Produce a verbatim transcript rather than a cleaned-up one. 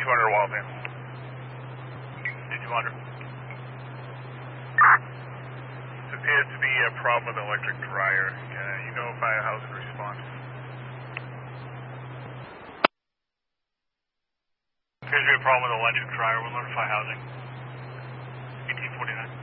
two hundred Waltham. D two hundred. It appears to be a problem with the electric dryer. Uh, you notify a housing response. Appears to be a problem with the electric dryer. We'll notify housing. eighteen forty-nine.